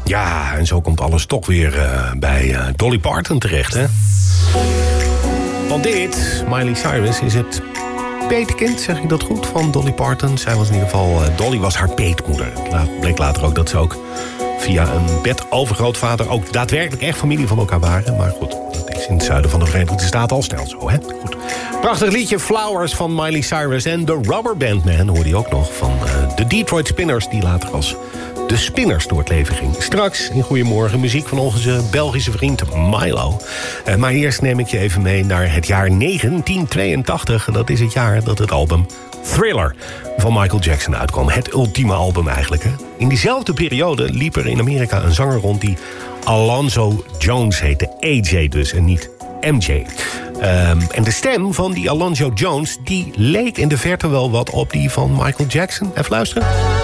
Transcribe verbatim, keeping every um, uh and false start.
Ja, en zo komt alles toch weer uh, bij uh, Dolly Parton terecht, hè? Want dit, Miley Cyrus, is het peetkind, zeg ik dat goed, van Dolly Parton. Zij was in ieder geval, uh, Dolly was haar peetmoeder. Het bleek later ook dat ze ook via een bedovergrootvader ook daadwerkelijk echt familie van elkaar waren. Maar goed, dat is in het zuiden van de Verenigde Staten al snel zo, hè? Goed. Prachtig liedje, Flowers van Miley Cyrus. En de Rubber Band Man hoorde je ook nog van uh, de Detroit Spinners, die later als de Spinners door het leven ging. Straks in Goedemorgen muziek van onze Belgische vriend Milo. Uh, maar eerst neem ik je even mee naar het jaar negentien tweeëntachtig. Dat is het jaar dat het album Thriller van Michael Jackson uitkwam. Het ultieme album eigenlijk. Hè? In diezelfde periode liep er in Amerika een zanger rond die Alonzo Jones heette. A J dus en niet M J. Um, en de stem van die Alonzo Jones die leek in de verte wel wat op die van Michael Jackson. Even luisteren.